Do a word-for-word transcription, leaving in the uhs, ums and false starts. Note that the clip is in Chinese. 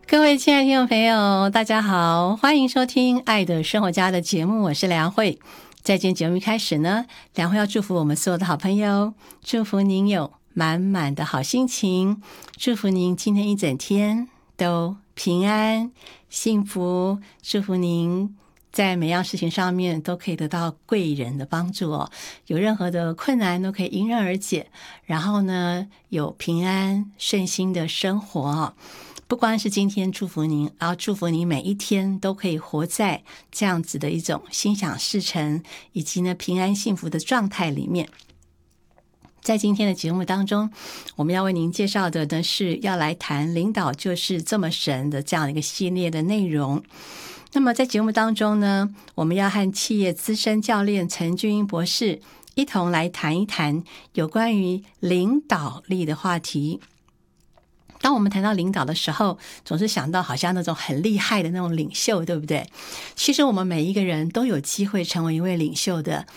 各位亲爱的听众朋友，大家好，欢迎收听《爱的生活家》的节目，我是梁慧。在今天节目一开始呢，梁慧要祝福我们所有的好朋友，祝福您有满满的好心情，祝福您今天一整天都平安幸福，祝福您在每样事情上面都可以得到贵人的帮助哦，有任何的困难都可以迎刃而解，然后呢，有平安顺心的生活哦。不光是今天祝福您，然后祝福您每一天都可以活在这样子的一种心想事成以及呢平安幸福的状态里面。在今天的节目当中，我们要为您介绍的呢是要来谈领导就是这么神的这样一个系列的内容。那么在节目当中呢，我们要和企业资深教练陈俊英博士一同来谈一谈有关于领导力的话题。当我们谈到领导的时候，总是想到好像那种很厉害的那种领袖，对不对？其实我们每一个人都有机会成为一位领袖的，